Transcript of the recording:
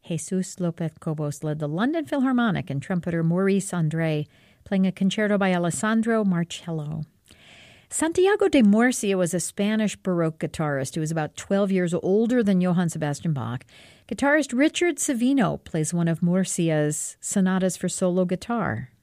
Jesus Lopez Cobos led the London Philharmonic and trumpeter Maurice Andre playing a concerto by Alessandro Marcello. Santiago de Murcia was a Spanish Baroque guitarist who was about 12 years older than Johann Sebastian Bach. Guitarist Richard Savino plays one of Murcia's sonatas for solo guitar.